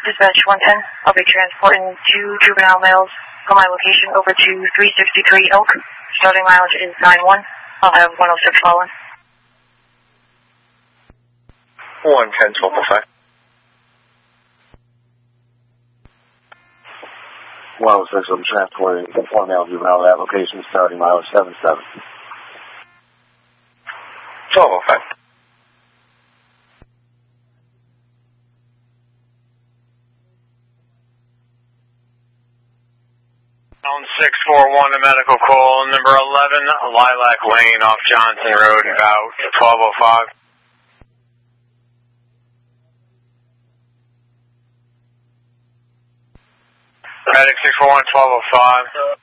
Dispatch 110. I'll be transporting 2 juvenile males from my location over to 363 Elk. Starting mileage is 91. I'll have 106 following. 110, 1205. 106, I'm transporting 4 male juvenile at that location, starting mileage 77. 1205. On 641, a medical call, number 11, Lilac Lane off Johnson Road, about 1205. Medic 641, 1205.